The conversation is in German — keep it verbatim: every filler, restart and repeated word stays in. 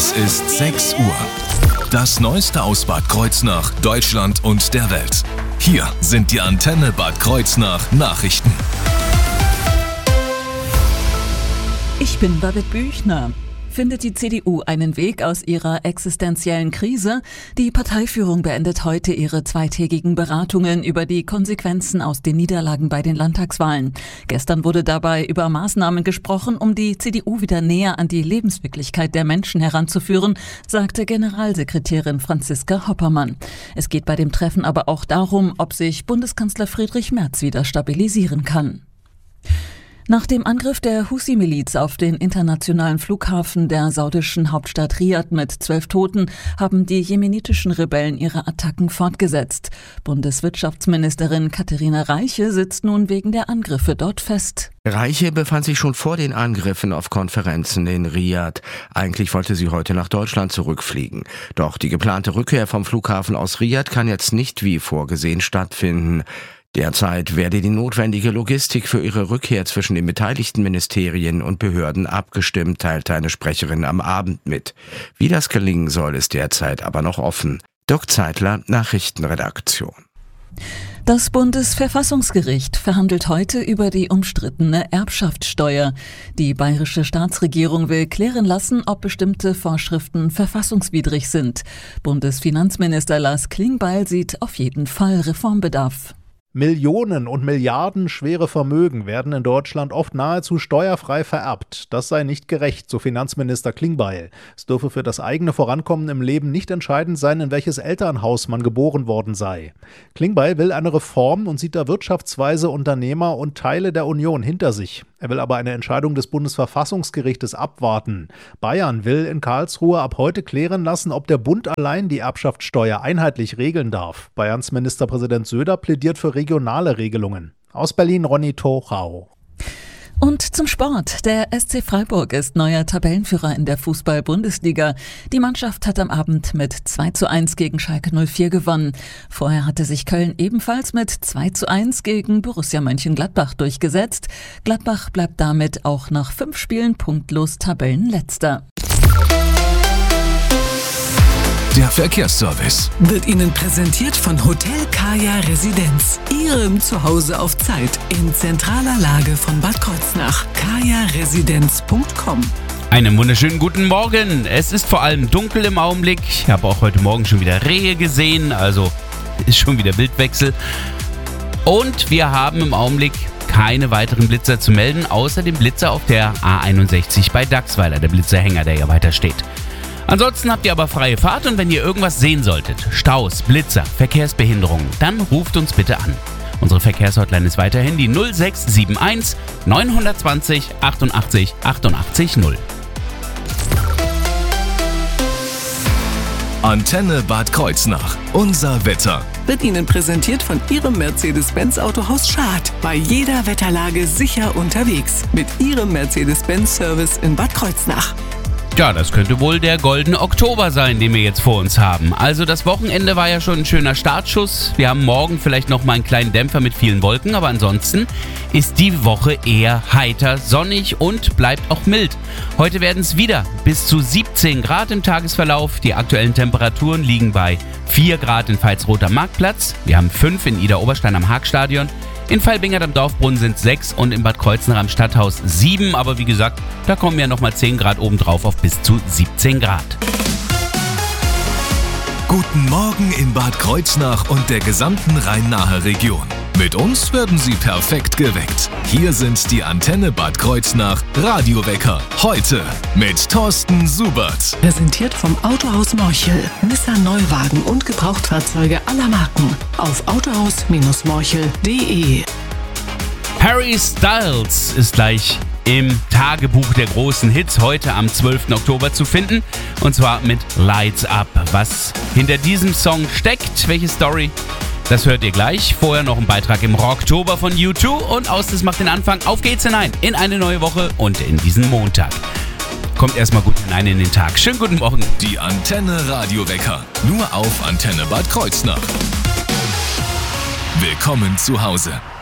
Es ist sechs Uhr. Das Neueste aus Bad Kreuznach, Deutschland und der Welt. Hier sind die Antenne Bad Kreuznach Nachrichten. Ich bin Babette Büchner. Findet die C D U einen Weg aus ihrer existenziellen Krise? Die Parteiführung beendet heute ihre zweitägigen Beratungen über die Konsequenzen aus den Niederlagen bei den Landtagswahlen. Gestern wurde dabei über Maßnahmen gesprochen, um die C D U wieder näher an die Lebenswirklichkeit der Menschen heranzuführen, sagte Generalsekretärin Franziska Hoppermann. Es geht bei dem Treffen aber auch darum, ob sich Bundeskanzler Friedrich Merz wieder stabilisieren kann. Nach dem Angriff der Husi-Miliz auf den internationalen Flughafen der saudischen Hauptstadt Riad mit zwölf Toten haben die jemenitischen Rebellen ihre Attacken fortgesetzt. Bundeswirtschaftsministerin Katharina Reiche sitzt nun wegen der Angriffe dort fest. Reiche befand sich schon vor den Angriffen auf Konferenzen in Riad. Eigentlich wollte sie heute nach Deutschland zurückfliegen. Doch die geplante Rückkehr vom Flughafen aus Riad kann jetzt nicht wie vorgesehen stattfinden. Derzeit werde die notwendige Logistik für ihre Rückkehr zwischen den beteiligten Ministerien und Behörden abgestimmt, teilte eine Sprecherin am Abend mit. Wie das gelingen soll, ist derzeit aber noch offen. Dirk Zeitler, Nachrichtenredaktion. Das Bundesverfassungsgericht verhandelt heute über die umstrittene Erbschaftssteuer. Die bayerische Staatsregierung will klären lassen, ob bestimmte Vorschriften verfassungswidrig sind. Bundesfinanzminister Lars Klingbeil sieht auf jeden Fall Reformbedarf. Millionen und Milliarden schwere Vermögen werden in Deutschland oft nahezu steuerfrei vererbt. Das sei nicht gerecht, so Finanzminister Klingbeil. Es dürfe für das eigene Vorankommen im Leben nicht entscheidend sein, in welches Elternhaus man geboren worden sei. Klingbeil will eine Reform und sieht da wirtschaftsweise Unternehmer und Teile der Union hinter sich. Er will aber eine Entscheidung des Bundesverfassungsgerichtes abwarten. Bayern will in Karlsruhe ab heute klären lassen, ob der Bund allein die Erbschaftssteuer einheitlich regeln darf. Bayerns Ministerpräsident Söder plädiert für regionale Regelungen. Aus Berlin Ronny Tochau. Und zum Sport. Der S C Freiburg ist neuer Tabellenführer in der Fußball-Bundesliga. Die Mannschaft hat am Abend mit zwei zu eins gegen Schalke null vier gewonnen. Vorher hatte sich Köln ebenfalls mit zwei zu eins gegen Borussia Mönchengladbach durchgesetzt. Gladbach bleibt damit auch nach fünf Spielen punktlos Tabellenletzter. Der Verkehrsservice wird Ihnen präsentiert von Hotel Kaya Residenz. Ihrem Zuhause auf Zeit in zentraler Lage von Bad Kreuznach. kaya residenz punkt com. Einen wunderschönen guten Morgen. Es ist vor allem dunkel im Augenblick. Ich habe auch heute Morgen schon wieder Rehe gesehen, also ist schon wieder Bildwechsel. Und wir haben im Augenblick keine weiteren Blitzer zu melden, außer dem Blitzer auf der A einundsechzig bei Dachsweiler, der Blitzerhänger, der ja weiter steht. Ansonsten habt ihr aber freie Fahrt und wenn ihr irgendwas sehen solltet, Staus, Blitzer, Verkehrsbehinderungen, dann ruft uns bitte an. Unsere Verkehrshotline ist weiterhin die null sechs sieben eins neun zwei null achtundachtzig achtundachtzig null. Antenne Bad Kreuznach. Unser Wetter wird Ihnen präsentiert von Ihrem Mercedes-Benz Autohaus Schad. Bei jeder Wetterlage sicher unterwegs. Mit Ihrem Mercedes-Benz-Service in Bad Kreuznach. Ja, das könnte wohl der goldene Oktober sein, den wir jetzt vor uns haben. Also das Wochenende war ja schon ein schöner Startschuss. Wir haben morgen vielleicht noch mal einen kleinen Dämpfer mit vielen Wolken, aber ansonsten ist die Woche eher heiter, sonnig und bleibt auch mild. Heute werden es wieder bis zu siebzehn Grad im Tagesverlauf. Die aktuellen Temperaturen liegen bei vier Grad in Veitsroter Marktplatz. Wir haben fünf in Idar-Oberstein am Haagstadion. In Veilbingert am Dorfbrunnen sind sechs und in Bad Kreuznach am Stadthaus sieben. Aber wie gesagt, da kommen ja nochmal zehn Grad obendrauf auf bis zu siebzehn Grad. Guten Morgen in Bad Kreuznach und der gesamten Rhein-Nahe Region. Mit uns werden Sie perfekt geweckt. Hier sind die Antenne Bad Kreuznach Radiowecker. Heute mit Thorsten Subert. Präsentiert vom Autohaus Morchel. Nissan Neuwagen und Gebrauchtfahrzeuge aller Marken. Auf autohaus Morchel punkt de. Harry Styles ist gleich im Tagebuch der großen Hits heute am zwölften Oktober zu finden. Und zwar mit Lights Up. Was hinter diesem Song steckt, welche Story, das hört ihr gleich. Vorher noch ein Beitrag im Rocktober von U zwei und aus das macht den Anfang. Auf geht's hinein in eine neue Woche und in diesen Montag. Kommt erstmal gut hinein in den Tag. Schönen guten Morgen. Die Antenne Radiowecker. Nur auf Antenne Bad Kreuznach. Willkommen zu Hause.